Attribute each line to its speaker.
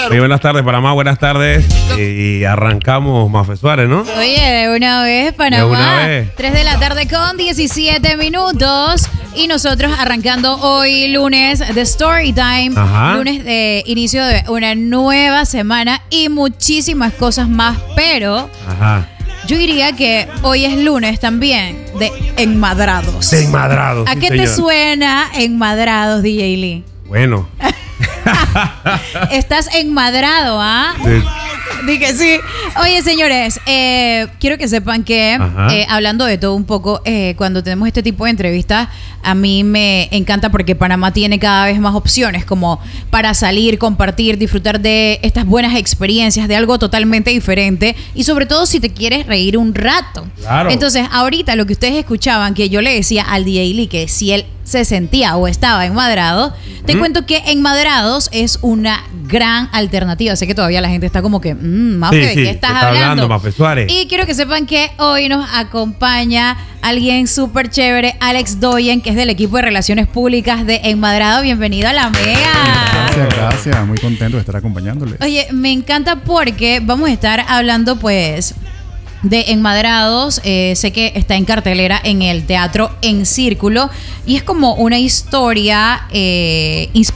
Speaker 1: Muy buenas tardes, Panamá, buenas tardes. Y arrancamos Mafe Suárez, ¿no?
Speaker 2: Oye, de una vez, Panamá.
Speaker 1: De una vez.
Speaker 2: 3 de la tarde con 17 minutos. Y nosotros arrancando hoy lunes de Storytime.
Speaker 1: Ajá.
Speaker 2: Lunes de inicio de una nueva semana y muchísimas cosas más. Pero
Speaker 1: Ajá.
Speaker 2: yo diría que hoy es lunes también de enmadrados.
Speaker 1: De enmadrados.
Speaker 2: ¿A
Speaker 1: sí,
Speaker 2: qué te
Speaker 1: señor.
Speaker 2: suena enmadrados, DJ Lee?
Speaker 1: Bueno.
Speaker 2: Estás enmadrado, ¿ah?
Speaker 1: Sí.
Speaker 2: Dije sí. Oye, señores, quiero que sepan que hablando de todo un poco, cuando tenemos este tipo de entrevistas, a mí me encanta porque Panamá tiene cada vez más opciones como para salir, compartir, disfrutar de estas buenas experiencias, de algo totalmente diferente y sobre todo si te quieres reír un rato.
Speaker 1: Claro.
Speaker 2: Entonces, ahorita lo que ustedes escuchaban, que yo le decía al DJ Lee que si él se sentía o estaba enmadrado, te cuento que enmadrados es una gran alternativa. Sé que todavía la gente está como que, Mafe, ¿de qué estás hablando?
Speaker 1: Mafe Suárez.
Speaker 2: Y quiero que sepan que hoy nos acompaña alguien súper chévere, Alex Doyen, que es del equipo de Relaciones Públicas de Enmadrado. Bienvenido a la Mega.
Speaker 3: Gracias. Muy contento de estar acompañándoles.
Speaker 2: Oye, me encanta porque vamos a estar hablando, pues, de Enmadrados. Sé que está en cartelera en el Teatro En Círculo y es como una historia